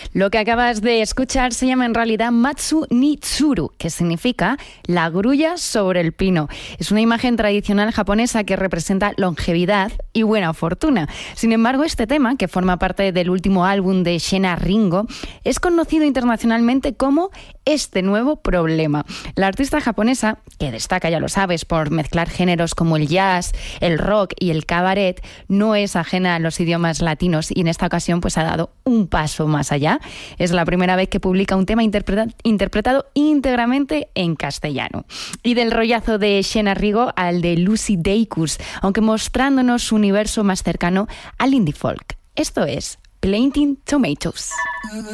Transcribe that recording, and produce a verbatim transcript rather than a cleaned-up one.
Lo que acabas de escuchar se llama en realidad Matsu ni Tsuru, que significa la grulla sobre el pino. Es una imagen tradicional japonesa que representa longevidad y buena fortuna. Sin embargo, este tema, que forma parte del último álbum de Shena Ringo, es conocido internacionalmente como este nuevo problema. La artista japonesa, que destaca, ya lo sabes, por mezclar géneros como el jazz, el rock y el cabaret, no es ajena a los idiomas latinos y en esta ocasión pues ha dado un paso más allá. Es la primera vez que publica un tema interpreta- interpretado íntegramente en castellano. Y del rollazo de Shena Ringo al de Lucy Dacus, aunque mostrándonos su universo más cercano al indie folk. Esto es Planting Tomatoes.